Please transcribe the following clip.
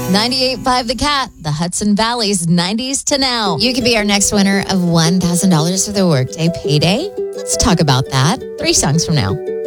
98.5 The Cat, the Hudson Valley's 90s to now. You could be our next winner of $1,000 for the Workday Payday. Let's talk about that 3 songs from now.